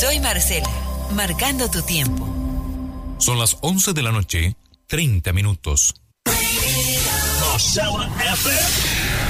Soy Marcela, marcando tu tiempo. Son las 11 de la noche, 30 minutos. Marcela FM.